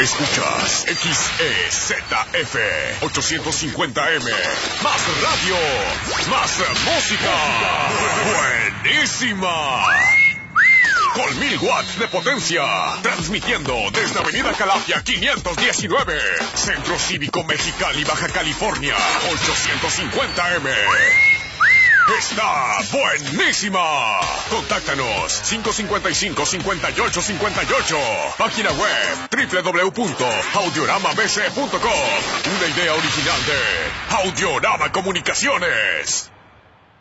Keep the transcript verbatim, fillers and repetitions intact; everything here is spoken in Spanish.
Escuchas X E Z F ochocientos cincuenta M. Más radio, más música. Buenísima. Con mil watts de potencia. Transmitiendo desde Avenida Calafia quinientos diecinueve. Centro Cívico Mexicali, Baja California. ochocientos cincuenta M. Está buenísima. Contáctanos cinco cincuenta y cinco, cincuenta y ocho cincuenta y ocho. Página web doble u doble u doble u punto audiorama b c punto com. Una idea original de Audiorama Comunicaciones.